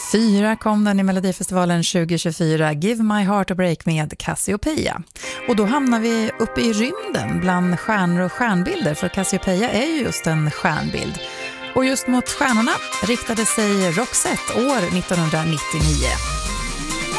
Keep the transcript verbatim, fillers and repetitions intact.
Fyra kom den i Melodifestivalen tjugo tjugofyra, Give My Heart a Break med Cassiopeia. Och då hamnar vi uppe i rymden bland stjärnor och stjärnbilder, för Cassiopeia är ju just en stjärnbild. Och just mot stjärnorna riktade sig Roxette år nittonhundranittionio.